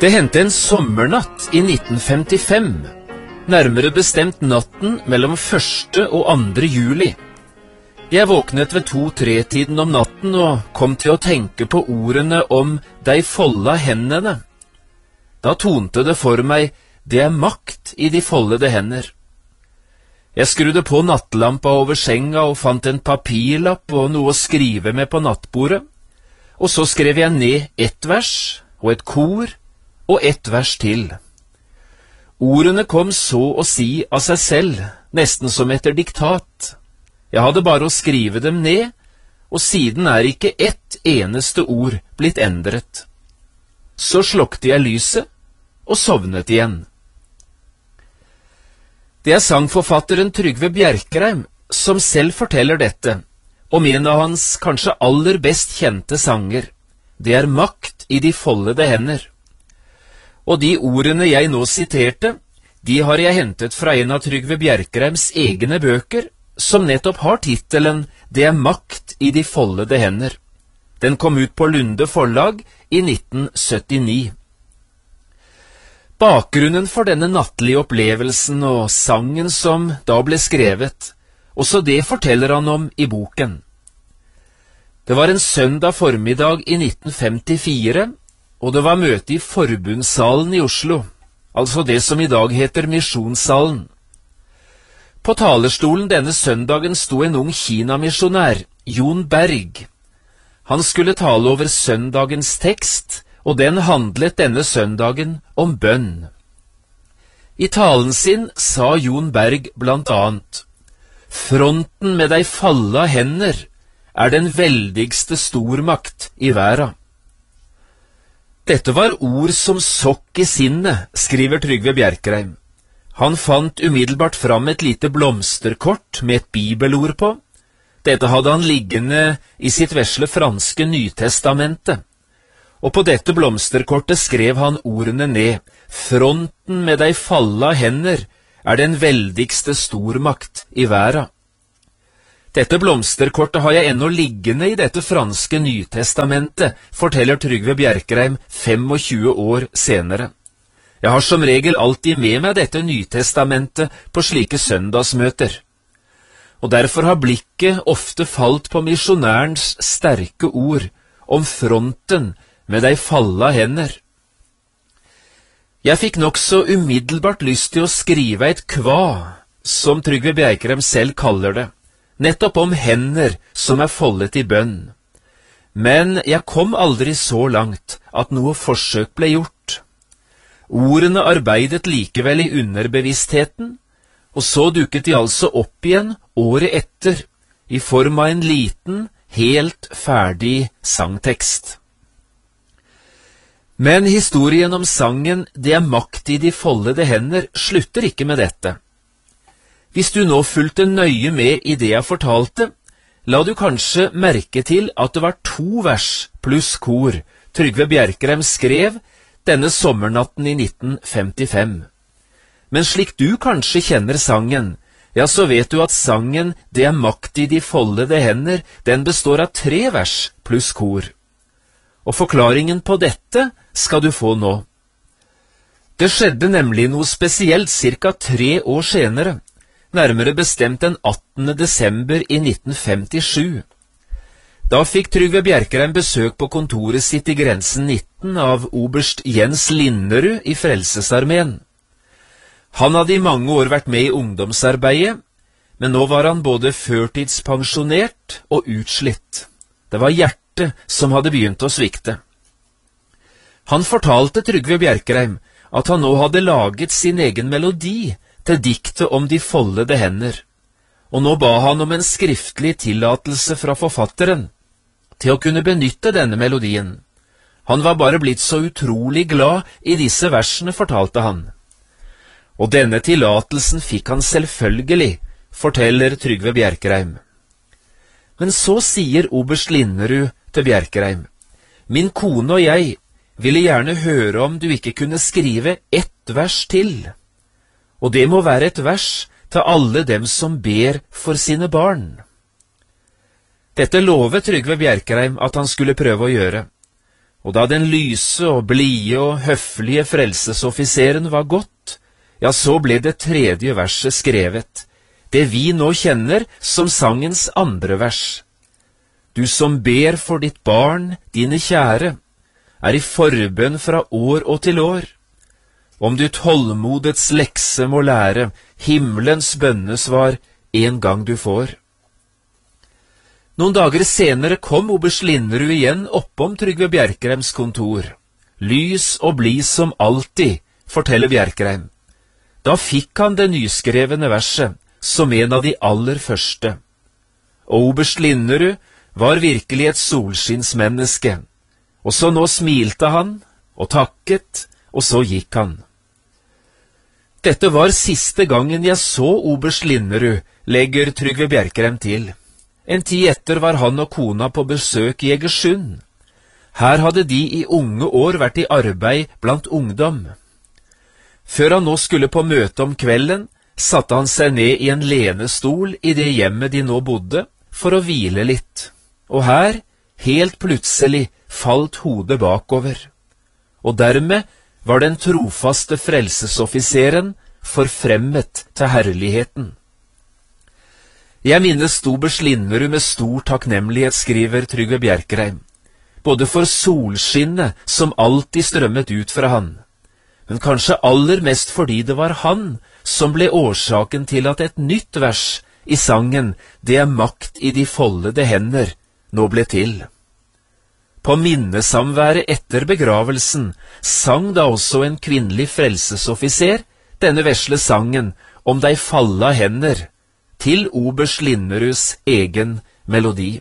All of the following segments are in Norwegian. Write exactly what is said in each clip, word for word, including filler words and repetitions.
Det hendte en sommernatt i nitten femtifem, nærmere bestemt natten mellom første og andre juli. Jeg våknet ved to-tre-tiden om natten og kom til å tenke på ordene om «dei folda hendene». Da tonte det for meg, det er makt i de foldede hender. Jeg skrudde på nattlampa over senga og fant en papirlapp og noe å skrive med på nattbordet, og så skrev jeg ned ett vers og et kor og ett vers til. Ordene kom så å si av seg selv, nesten som etter diktat. Jeg hadde bare å skrive dem ned, og siden er ikke ett eneste ord blitt endret. Så slukte jeg lyset og sovnet igjen. Det er sangforfatteren Trygve Bjerkreim som selv forteller dette, om en av hans kanskje aller best kjente sanger. Det er makt i de foldede hender. Og de ordene jeg nå siterte, de har jeg hentet fra en av Trygve Bjerkreims egne bøker, som nettopp har titelen «Det er makt i de foldede hender». Den kom ut på Lunde forlag i nitten syttini. Bakgrunnen for denne nattlige opplevelsen og sangen som da ble skrevet, også det forteller han om i boken. Det var en søndag formiddag i nitten femtifire, og det var møte i Forbundssalen i Oslo, altså det som i dag heter Misjonssalen. På talerstolen denne søndagen sto en ung kinamisjonær, Jon Berg. Han skulle tale over søndagens tekst, og den handlet denne søndagen om bønn. I talen sin sa Jon Berg blant annet: «Fronten med dei falla hender er den veldigste stormakt i verda». Dette var ord som sokk i sinnet, skriver Trygve Bjerkreim. Han fant umiddelbart fram et lite blomsterkort med et bibelord på. Dette hadde han liggende i sitt vesle franske Nytestamentet. Og på dette blomsterkortet skrev han ordene ned: «Fronten med dei falla hender er den veldigste stormakt i verda». Dette blomsterkortet har jeg ennå liggende i dette franske Nytestamentet, forteller Trygve Bjerkreim tjuefem år senere. Jeg har som regel alltid med meg dette Nytestamentet på slike søndagsmøter. Og derfor har blikket ofte falt på misjonærens sterke ord om fronten med dei falla hender. Jeg fikk nokså umiddelbart lyst til å skrive et kva, som Trygve Bjerkreim selv kaller det, nettopp om hender som er foldet i bønn. Men jeg kom aldri så langt at noe forsøk ble gjort. Ordene arbeidet likevel i underbevisstheten, og så dukket de altså opp igjen året etter, i form av en liten, helt ferdig sangtekst. Men historien om sangen «Det er makt i de foldede hender» slutter ikke med dette. Hvis du nå fulgte nøye med i det jeg fortalte, la du kanskje merke til at det var to vers pluss kor Trygve Bjerkreim skrev denne sommernatten i nitten femtifem. Men slik du kanskje kjenner sangen, ja, så vet du at sangen «Det er makt i de foldede hender», den består av tre vers pluss kor. Og forklaringen på dette skal du få nå. Det skjedde nemlig noe spesielt cirka tre år senere, nærmere bestemt den attende desember i nitten femtisju. Da fikk Trygve Bjerkreim besøk på kontoret sitt i Grensen nitten av oberst Jens Linnerud i Frelsesarmeen. Han hadde i mange år vært med i ungdomsarbeidet, men nå var han både førtidspensjonert og utslitt. Det var hjertet som hadde begynt å svikte. Han fortalte Trygve Bjerkreim at han nå hadde laget sin egen melodi til diktet om de foldede hender, og nå ba han om en skriftlig tillatelse fra forfatteren til å kunne benytte denne melodien. Han var bare blitt så utrolig glad i disse versene, fortalte han. Og denne tillatelsen fikk han selvfølgelig, forteller Trygve Bjerkreim. Men så sier oberst Linnerud til Bjerkreim: «Min kone og jeg ville gjerne høre om du ikke kunne skrive ett vers til. Og det må være et vers til alle dem som ber for sine barn.» Dette lovet Trygve Bjerkreim at han skulle prøve å gjøre. Og da den lyse og blide og høflige frelsesoffiseren var gått, ja, så ble det tredje verset skrevet, det vi nå kjenner som sangens andre vers. Du som ber for ditt barn, dine kjære, er i forbønn fra år og til år. Om du tålmodets lekse må lære, himmelens bønnesvar en gang du får. Noen dager senere kom oberst Linderud igjen oppom Trygve Bjerkreims kontor. Lys og blid som alltid, forteller Bjerkreim. Da fikk han det nyskrevne verset, som en av de aller første. Og oberst Linderud var virkelig et solskinnsmenneske, og så nå smilte han, og takket, og så gikk han. Dette var siste gangen jeg så oberst Linderud, legger Trygve Bjerkreim til. En tid etter var han og kona på besøk i Egersund. Her hadde de i unge år vært i arbeid blant ungdom. Før han nå skulle på møte om kvelden, satte han seg ned i en lenestol i det hjemmet de nå bodde, for å hvile litt. Og her, helt plutselig, falt hodet bakover. Og dermed var den trofaste frelsesoffiseren forfremmet til herligheten. Jeg minnes oberst Linderud med stor takknemlighet, skriver Trygve Bjerkreim, både for solskinnet som alltid strømmet ut fra han, men kanskje aller mest fordi det var han som ble årsaken til at et nytt vers i sangen «Det er makt i de foldede hender» nå ble til. På minnesamværet etter begravelsen sang da også en kvinnelig frelsesoffiser denne vesle sangen om dei falla hender, til oberst Linderuds egen melodi.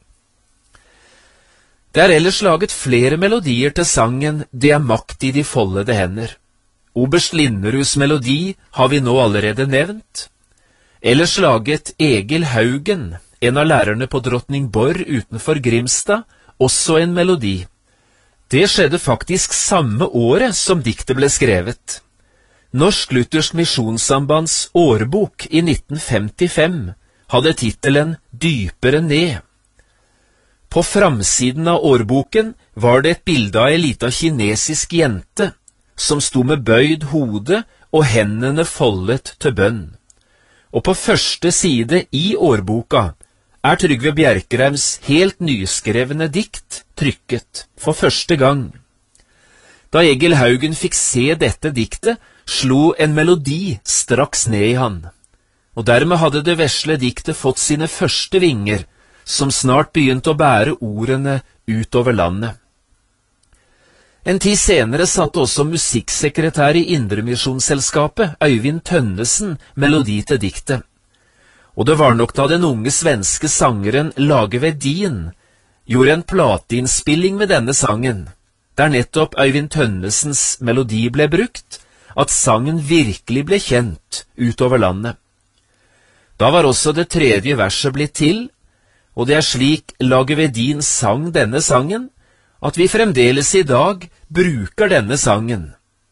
Det er ellers laget flere melodier til sangen «Det er makt i de foldede hender». Oberst Linderuds melodi har vi nå allerede nevnt. Ellers laget Egil Haugen, en av lærerne på Drottningborg utenfor Grimstad, også en melodi. Det skjedde faktisk samme året som diktet ble skrevet. Norsk Luthersk Misjonssambands årbok i nitten femtifem hadde titelen «Dypere ned». På framsiden av årboken var det et bilde av en liten kinesisk jente, som sto med bøyd hode og hendene foldet til bønn. Og på første side i årboka er Trygve Bjerkreims helt nyskrevne dikt trykket for første gang. Da Egil Haugen fikk se dette diktet, slo en melodi straks ned i han, og dermed hadde det vesle diktet fått sine første vinger, som snart begynte å bære ordene utover landet. En tid senere satte også musikksekretær i Indremisjonsselskapet, Øyvind Tønnesen, melodi til diktet. Og det var nok da den unge svenske sangeren Lage Vedin gjorde en plateinnspilling med denne sangen, der nettopp Øyvind Tønnesens melodi ble brukt, at sangen virkelig ble kjent utover landet. Da var også det tredje verset blitt til, og det er slik Lage Vedin sang denne sangen, at vi fremdeles i dag bruker denne sangen.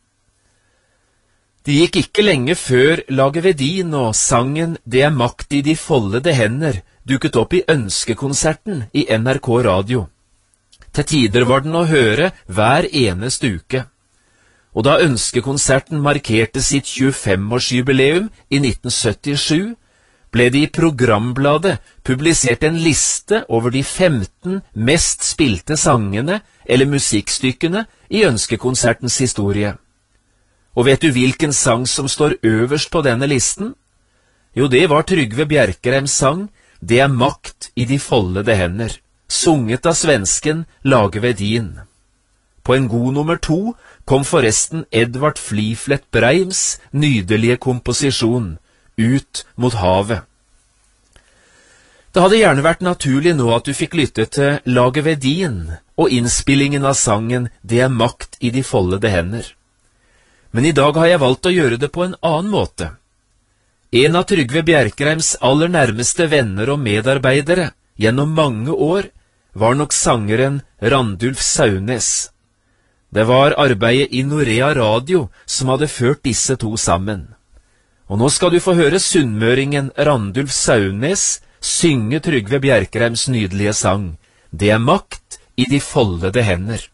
Det gikk ikke lenge før Lage Vedin og sangen «Det er makt i de foldede hender» dukket opp i ønskekonserten i N R K Radio. Til tider var den å høre hver eneste uke. Og da ønskekonserten markerte sitt tjuefem-årsjubileum i nitten syttisju, ble det i programbladet publisert en liste over de femten mest spilte sangene eller musikkstykkene i ønskekonsertens historie. Og vet du hvilken sang som står øverst på denne listen? Jo, det var Trygve Bjerkreims sang «Det er makt i de foldede hender», sunget av svensken Lage Vedin. På en god nummer to kom forresten Edvard Fliflet Breims nydelige komposisjon, Ut mot havet. Det hadde gjerne vært naturlig nå at du fikk lytte til Lage Vedin og innspillingen av sangen «Det er makt i de foldede hender». Men i dag har jeg valgt å gjøre det på en annen måte. En av Trygve Bjerkreims aller nærmeste venner og medarbeidere gjennom mange år var nok sangeren Randulf Saunes. Det var arbeidet i Norea Radio som hadde ført disse to sammen. Og nå skal du få høre sunnmøringen Randulf Saunes synge Trygve Bjerkreims nydelige sang «Det er makt i de foldede hender».